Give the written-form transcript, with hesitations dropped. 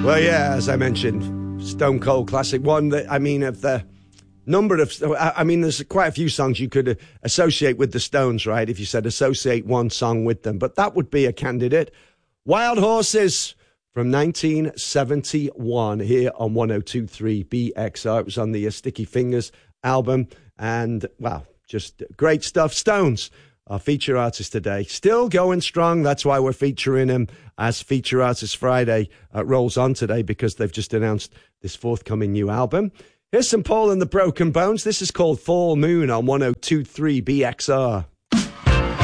Well, yeah, as I mentioned, Stone Cold classic. One that, I mean, of the number of, I mean, there's quite a few songs you could associate with the Stones, right? If you said associate one song with them, but that would be a candidate. Wild Horses from 1971 here on 102.3 BXR. It was on the Sticky Fingers album, and wow, just great stuff. Stones, our feature artist today, still going strong. That's why we're featuring him as Feature Artist Friday rolls on today, because they've just announced this forthcoming new album. Here's some Paul and the Broken Bones. This is called Full Moon on 102.3 BXR.